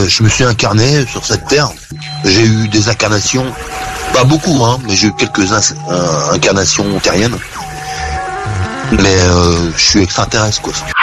je me suis incarné sur cette terre. J'ai eu des incarnations, pas beaucoup, hein, mais j'ai eu quelques incarnations terriennes. Mais je suis extraterrestre, quoi.